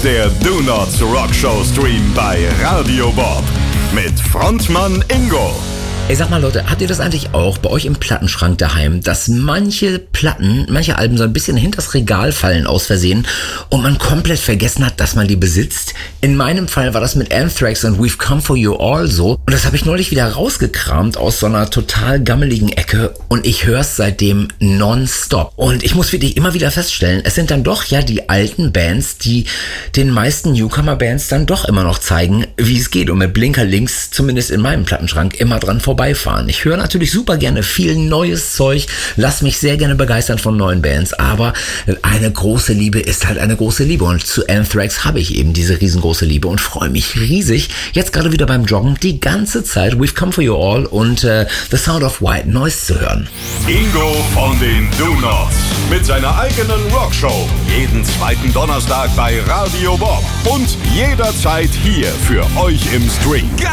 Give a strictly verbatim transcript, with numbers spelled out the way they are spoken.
der Do Not Rock Show Stream bei Radio Bob mit Frontmann Ingo. Ey, sag mal Leute, habt ihr das eigentlich auch bei euch im Plattenschrank daheim, dass manche Platten, manche Alben so ein bisschen hinters Regal fallen aus Versehen und man komplett vergessen hat, dass man die besitzt? In meinem Fall war das mit Anthrax und We've Come For You All so und das habe ich neulich wieder rausgekramt aus so einer total gammeligen Ecke und ich höre es seitdem nonstop. Und ich muss wirklich immer wieder feststellen, es sind dann doch ja die alten Bands, die den meisten Newcomer-Bands dann doch immer noch zeigen, wie es geht und mit Blinker links, zumindest in meinem Plattenschrank, immer dran vorbei. Vorbeifahren. Ich höre natürlich super gerne viel neues Zeug, lass mich sehr gerne begeistern von neuen Bands, aber eine große Liebe ist halt eine große Liebe und zu Anthrax habe ich eben diese riesengroße Liebe und freue mich riesig, jetzt gerade wieder beim Joggen die ganze Zeit We've Come For You All und äh, The Sound of White Noise zu hören. Ingo von den Do Nots mit seiner eigenen Rockshow. Jeden zweiten Donnerstag bei Radio Bob und jederzeit hier für euch im Stream.